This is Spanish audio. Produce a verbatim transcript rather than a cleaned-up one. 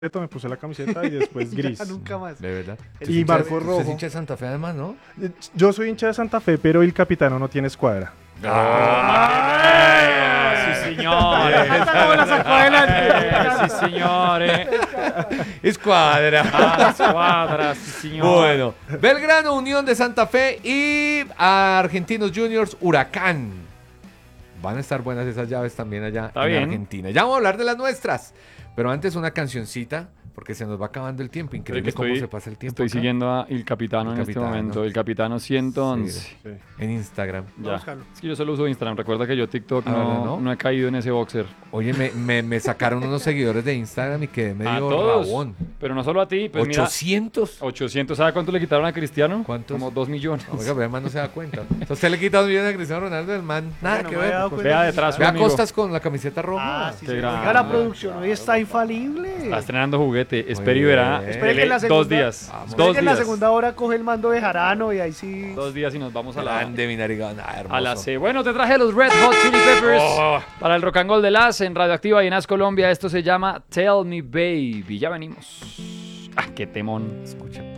me puse la camiseta y después gris. Ya nunca más. De verdad. Y hincha- marco usted rojo. es hincha de Santa Fe además, ¿no? Yo soy hincha de Santa Fe, pero el capitano no tiene escuadra. Ah, sí, señor. Hasta cómo la sacó adelante. Sí, señor. eh. Escuadra. Ah, escuadra, sí, señor. Bueno, Belgrano, Unión de Santa Fe y Argentinos Juniors, Huracán. Van a estar buenas esas llaves también allá Está en bien. Argentina. Ya vamos a hablar de las nuestras. Pero antes una cancioncita, porque se nos va acabando el tiempo. Increíble Estoy- cómo se pasa el tiempo. Estoy acá. siguiendo a El Capitano El en Capitano. este momento. El Capitano ciento once. Sí, en Instagram. Ya. buscarlo. Es que yo solo uso Instagram. Recuerda que yo TikTok Ah, no, ¿verdad, no? no he caído en ese boxer. Oye, me, me, me sacaron unos seguidores de Instagram y quedé A medio todos. rabón. Pero no solo a ti. Pues mira, ochocientos. ochocientos. ¿Sabe cuánto le quitaron a Cristiano? ¿Cuántos? Como dos millones. Oiga, pero el man no se da cuenta. O sea, usted le quita un millón a Cristiano Ronaldo, el man, nada Bueno, que me había ver. dado Pues cuenta vea que detrás, sí. Ve a amigo. Costas con la camiseta roja. Ah, sí, Qué sí. grande. Oiga, la producción hoy está infalible. Está estrenando juguete. Espera y bien. verá. Espere Espere que en la Dos segunda- días. Vamos. Espere Dos que en la días. segunda hora coge el mando de Jarano y ahí sí. Dos días y nos vamos a la, Grande mi narigana, hermoso. a la C. Bueno, te traje los Red Hot Chili Peppers Oh. para el Rock and Roll de Las en Radioactiva y en As Colombia. Esto se llama Tell Me Baby. Ya venimos. Ah, qué temón. Escucha.